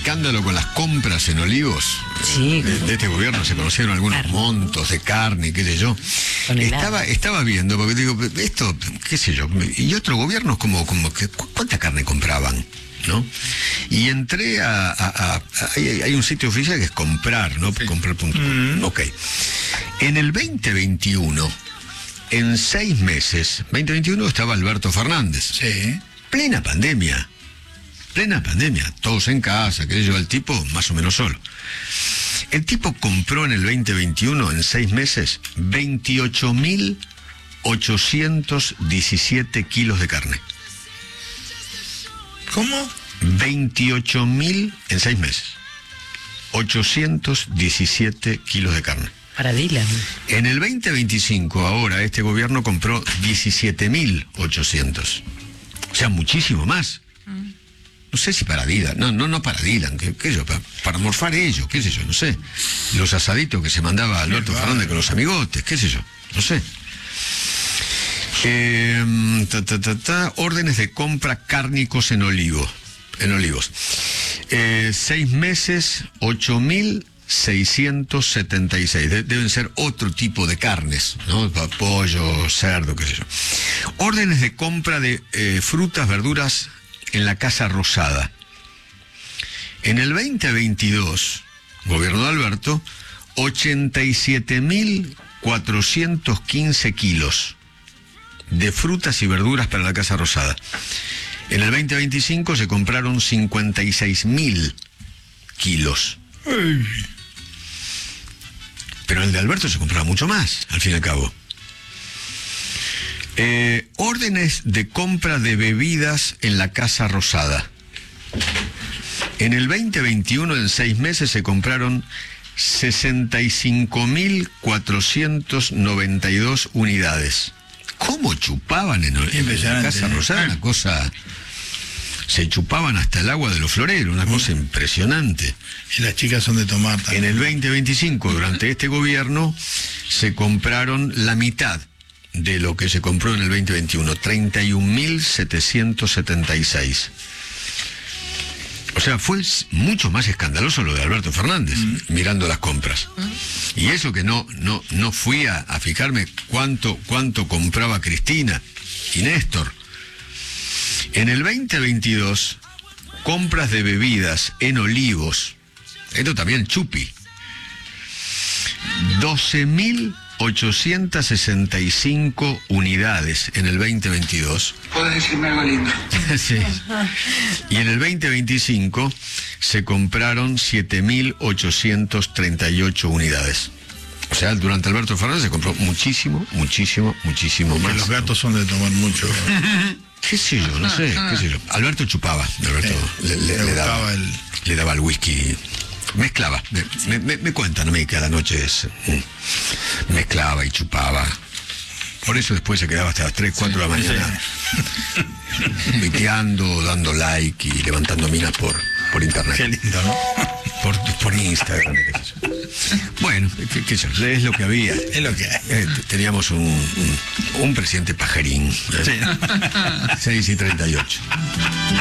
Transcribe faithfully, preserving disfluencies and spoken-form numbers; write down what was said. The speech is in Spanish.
escándalo con las compras en Olivos. Sí. De, de este gobierno se conocieron algunos Carne. montos de carne, qué sé yo. Estaba, estaba viendo, porque digo, esto, qué sé yo, y otros gobiernos como, como que, ¿cuánta carne compraban? ¿No? Y entré a, a, a, a hay, hay un sitio oficial que es comprar, ¿no? Sí. Comprar punto com. Mm. Ok. En el veinte veintiuno, en seis meses, veinte veintiuno estaba Alberto Fernández. Sí. Plena pandemia. Plena pandemia. Todos en casa, qué sé yo, el tipo más o menos solo. El tipo compró en el veinte veintiuno, en seis meses, veintiocho mil ochocientos diecisiete kilos de carne. ¿Cómo? veintiocho mil en seis meses. ochocientos diecisiete kilos de carne. Para Dylan. En el veinte veinticinco, ahora, este gobierno compró diecisiete mil ochocientos. O sea, muchísimo más. Mm. No sé si para Dylan. No, no, no para Dylan. ¿Qué, qué yo? Para, para morfar ellos, qué sé yo, no sé. Los asaditos que se mandaba Alberto Fernández con los amigotes, qué sé yo, no sé. Eh, ta, ta, ta, ta, órdenes de compra cárnicos en Olivo, en Olivos. Eh, seis meses, ocho mil seiscientos setenta y seis. De, deben ser otro tipo de carnes, ¿no? Pollo, cerdo, qué sé yo. Órdenes de compra de eh, frutas, verduras en la Casa Rosada. En el veinte veintidós, gobierno de Alberto, ochenta y siete mil cuatrocientos quince kilos de frutas y verduras para la Casa Rosada. En el veinte veinticinco se compraron cincuenta y seis mil kilos. Ay. Pero el de Alberto se compraba mucho más, al fin y al cabo. Eh, órdenes de compra de bebidas en la Casa Rosada. En el veinte veintiuno, en seis meses, se compraron sesenta y cinco mil cuatrocientas noventa y dos unidades. ¿Cómo chupaban en, en la Casa Rosada? Una cosa... Se chupaban hasta el agua de los floreros, una cosa impresionante. Y las chicas son de tomar también. En el veinte veinticinco, durante este gobierno, se compraron la mitad de lo que se compró en el veinte veintiuno, treinta y un mil setecientos setenta y seis. O sea, fue mucho más escandaloso lo de Alberto Fernández, mm. mirando las compras. Mm. Y eso que no, no, no fui a, a fijarme cuánto, cuánto compraba Cristina y Néstor. En el veinte veintidós, compras de bebidas en Olivos, esto también chupi, doce mil ochocientas sesenta y cinco unidades en el veinte veintidós. ¿Puedes decirme algo lindo? Sí. Y en el veinte veinticinco se compraron siete mil ochocientas treinta y ocho unidades. O sea, durante Alberto Fernández se compró muchísimo, muchísimo, muchísimo Porque más. Los gatos son de tomar mucho. ¿Qué sé yo? No sé, qué sé yo. Alberto chupaba, Alberto eh, le, le, le, daba, el... le daba el whisky, mezclaba, me, me, me cuentan a mí que a la noche es, mezclaba y chupaba. Por eso después se quedaba hasta las tres, cuatro sí, de la mañana, sí. Viteando, dando like y levantando minas por, por internet. Qué lindo, ¿no? Por, por Instagram. Bueno, qué, qué sé yo, es lo que había. Es lo que hay. Eh, teníamos un, un, un presidente pajarín. Sí. seis y treinta y ocho.